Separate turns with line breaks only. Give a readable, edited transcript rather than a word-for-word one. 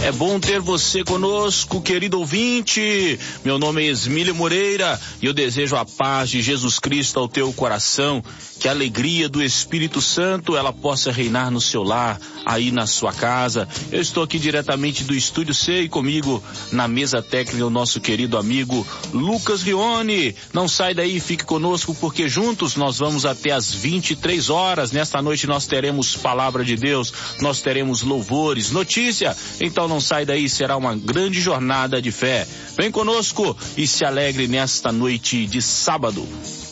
É bom ter você conosco, querido ouvinte. Meu nome é Esmílio Moreira e eu desejo a paz de Jesus Cristo ao teu coração, que a alegria do Espírito Santo ela possa reinar no seu lar, aí na sua casa. Eu estou aqui diretamente do Estúdio C e comigo na mesa técnica o nosso querido amigo Lucas Rione. Não sai daí, fique conosco porque juntos nós vamos até às 23 horas. Nesta noite nós teremos palavra de Deus, nós teremos louvores, notícia. Então não sai daí, será uma grande jornada de fé. Vem conosco e se alegre nesta noite de sábado.